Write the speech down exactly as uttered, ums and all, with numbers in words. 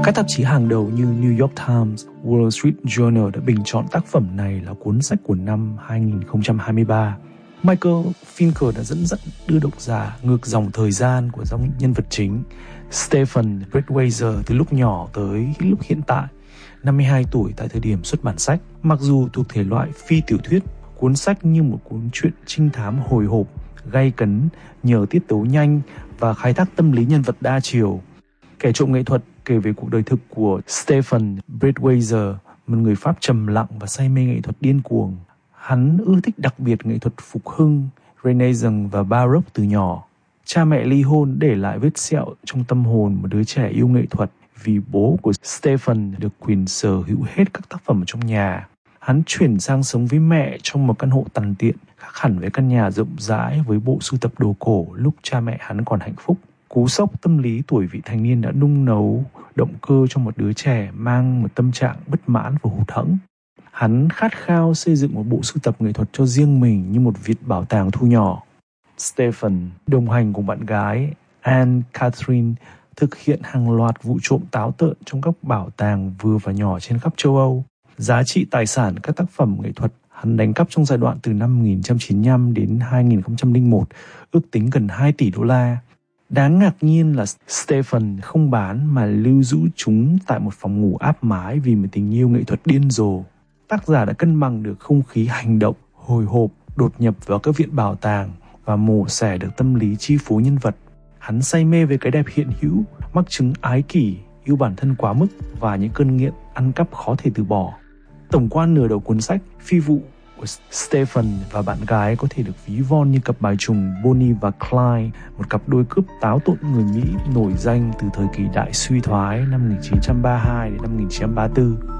Các tạp chí hàng đầu như New York Times, Wall Street Journal đã bình chọn tác phẩm này là cuốn sách của năm hai không hai ba. Michael Finker đã dẫn dắt đưa độc giả ngược dòng thời gian của dòng nhân vật chính Stephen Breitweiser từ lúc nhỏ tới lúc hiện tại, năm mươi hai tuổi tại thời điểm xuất bản sách. Mặc dù thuộc thể loại phi tiểu thuyết, cuốn sách như một cuốn truyện trinh thám hồi hộp, gay cấn nhờ tiết tấu nhanh và khai thác tâm lý nhân vật đa chiều. Kẻ trộm nghệ thuật kể về cuộc đời thực của Stephen Breitweiser, một người Pháp trầm lặng và say mê nghệ thuật điên cuồng. Hắn ưa thích đặc biệt nghệ thuật phục hưng, Renaissance và Baroque từ nhỏ. Cha mẹ ly hôn để lại vết sẹo trong tâm hồn một đứa trẻ yêu nghệ thuật vì bố của Stephen được quyền sở hữu hết các tác phẩm trong nhà. Hắn chuyển sang sống với mẹ trong một căn hộ tằn tiện, khác hẳn với căn nhà rộng rãi với bộ sưu tập đồ cổ lúc cha mẹ hắn còn hạnh phúc. Cú sốc tâm lý tuổi vị thành niên đã nung nấu động cơ cho một đứa trẻ mang một tâm trạng bất mãn và hụt hẫng. Hắn khát khao xây dựng một bộ sưu tập nghệ thuật cho riêng mình như một viện bảo tàng thu nhỏ. Stephen đồng hành cùng bạn gái Anne Catherine thực hiện hàng loạt vụ trộm táo tợn trong các bảo tàng vừa và nhỏ trên khắp châu Âu. Giá trị tài sản các tác phẩm nghệ thuật hắn đánh cắp trong giai đoạn từ năm một nghìn chín trăm chín mươi lăm đến hai nghìn không trăm lẻ một ước tính gần hai tỷ đô la. Đáng ngạc nhiên là Stephen không bán mà lưu giữ chúng tại một phòng ngủ áp mái vì một tình yêu nghệ thuật điên rồ. Tác giả đã cân bằng được không khí hành động, hồi hộp, đột nhập vào các viện bảo tàng và mổ xẻ được tâm lý chi phối nhân vật. Hắn say mê với cái đẹp hiện hữu, mắc chứng ái kỷ, yêu bản thân quá mức và những cơn nghiện ăn cắp khó thể từ bỏ. Tổng quan nửa đầu cuốn sách, phi vụ của Stephen và bạn gái có thể được ví von như cặp bài trùng Bonnie và Clyde, một cặp đôi cướp táo tợn người Mỹ nổi danh từ thời kỳ đại suy thoái năm một nghìn chín trăm ba mươi hai đến năm một nghìn chín trăm ba mươi tư.